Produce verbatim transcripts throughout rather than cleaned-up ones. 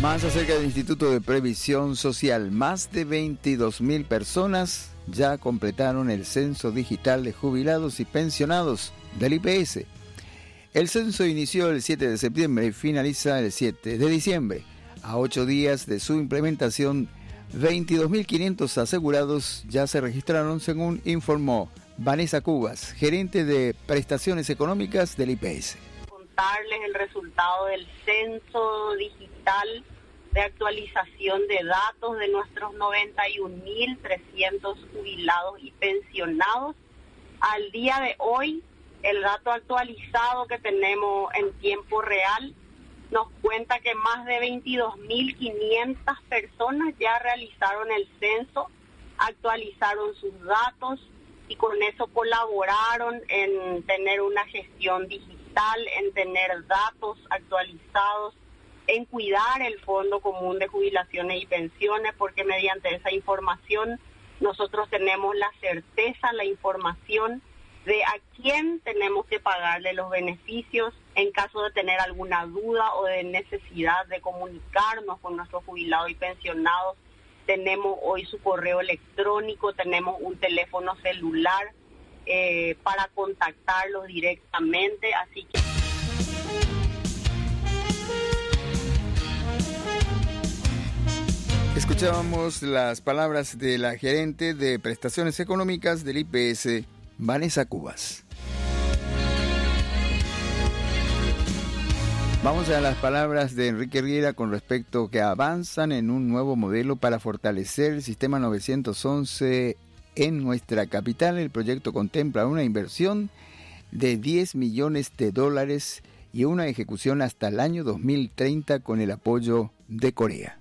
Más acerca del Instituto de Previsión Social. Más de veintidós mil personas ya completaron el censo digital de jubilados y pensionados del I P S. El censo inició el siete de septiembre y finaliza el siete de diciembre. A ocho días de su implementación, veintidós mil quinientos asegurados ya se registraron, según informó Vanessa Cubas, gerente de prestaciones económicas del I P S. Contarles el resultado del censo digital de actualización de datos de nuestros noventa y un mil trescientos jubilados y pensionados. Al día de hoy, el dato actualizado que tenemos en tiempo real nos cuenta que más de veintidós mil quinientas personas ya realizaron el censo, actualizaron sus datos y con eso colaboraron en tener una gestión digital, en tener datos actualizados, en cuidar el Fondo Común de Jubilaciones y Pensiones, porque mediante esa información nosotros tenemos la certeza, la información de a quién tenemos que pagarle los beneficios en caso de tener alguna duda o de necesidad de comunicarnos con nuestros jubilados y pensionados. Tenemos hoy su correo electrónico, tenemos un teléfono celular eh, para contactarlos directamente, así que... Escuchábamos las palabras de la gerente de prestaciones económicas del I P S, Vanessa Cubas. Vamos a las palabras de Enrique Riera con respecto que avanzan en un nuevo modelo para fortalecer el sistema novecientos once en nuestra capital. El proyecto contempla una inversión de diez millones de dólares y una ejecución hasta el año dos mil treinta con el apoyo de Corea.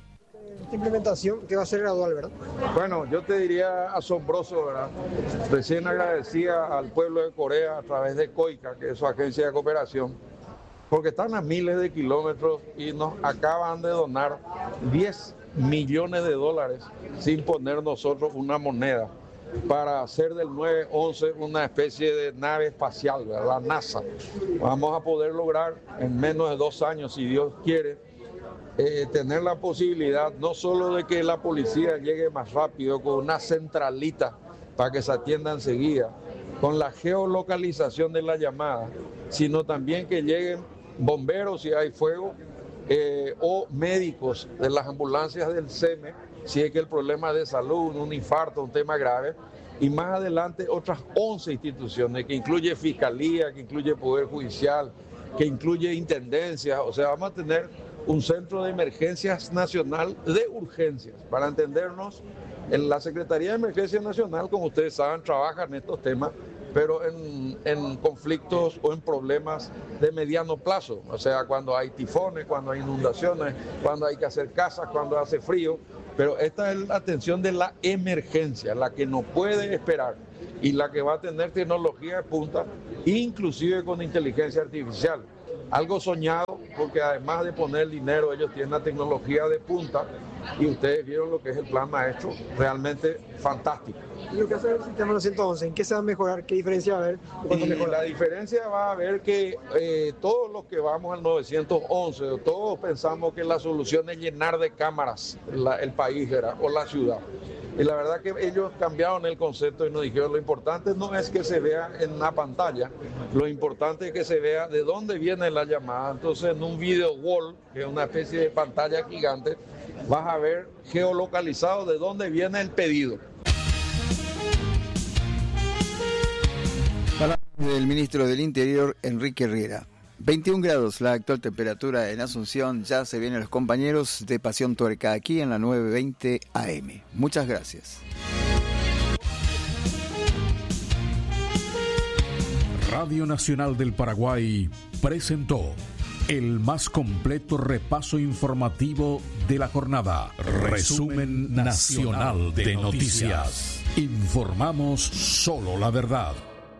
Esta implementación que va a ser gradual, ¿verdad? Bueno, yo te diría asombroso, ¿verdad? Recién agradecía al pueblo de Corea a través de COICA, que es su agencia de cooperación, porque están a miles de kilómetros y nos acaban de donar diez millones de dólares sin poner nosotros una moneda para hacer del nueve once una especie de nave espacial, ¿verdad? La NASA. Vamos a poder lograr en menos de dos años, si Dios quiere, Eh, tener la posibilidad no solo de que la policía llegue más rápido con una centralita para que se atienda enseguida, con la geolocalización de la llamada, sino también que lleguen bomberos si hay fuego eh, o médicos de las ambulancias del S E M E si es que el problema de salud, un infarto, un tema grave, y más adelante otras once instituciones que incluye Fiscalía, que incluye Poder Judicial, que incluye Intendencia, o sea, vamos a tener un centro de emergencias nacional de urgencias. Para entendernos, en la Secretaría de Emergencia Nacional, como ustedes saben, trabaja en estos temas, pero en, en conflictos o en problemas de mediano plazo. O sea, cuando hay tifones, cuando hay inundaciones, cuando hay que hacer casas, cuando hace frío. Pero esta es la atención de la emergencia, la que no puede esperar y la que va a tener tecnología de punta, inclusive con inteligencia artificial. Algo soñado, porque además de poner dinero, ellos tienen la tecnología de punta y ustedes vieron lo que es el plan maestro, realmente fantástico. ¿Y lo que hace el sistema novecientos once? ¿En qué se va a mejorar? ¿Qué diferencia va a haber? Y la diferencia va a haber que eh, todos los que vamos al novecientos once, todos pensamos que la solución es llenar de cámaras la, el país, ¿verdad? O la ciudad. Y la verdad que ellos cambiaron el concepto y nos dijeron lo importante no es que se vea en una pantalla, lo importante es que se vea de dónde viene la llamada. Entonces en un video wall, que es una especie de pantalla gigante, vas a ver geolocalizado de dónde viene el pedido. Palabras del ministro del Interior, Enrique Riera. veintiún grados la actual temperatura en Asunción. Ya se vienen los compañeros de Pasión Tuerca aquí en la nueve veinte A M. Muchas gracias. Radio Nacional del Paraguay presentó el más completo repaso informativo de la jornada. Resumen nacional de noticias. Informamos solo la verdad.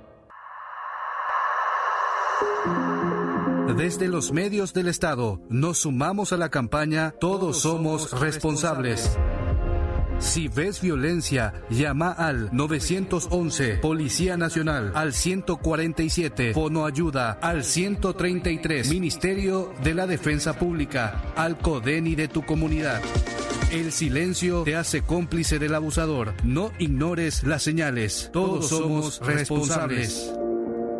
Desde los medios del Estado nos sumamos a la campaña Todos somos responsables. Si ves violencia, llama al nueve once, Policía Nacional, al ciento cuarenta y siete, Fono Ayuda, al ciento treinta y tres, Ministerio de la Defensa Pública, al CODENI de tu comunidad. El silencio te hace cómplice del abusador. No ignores las señales. Todos somos responsables.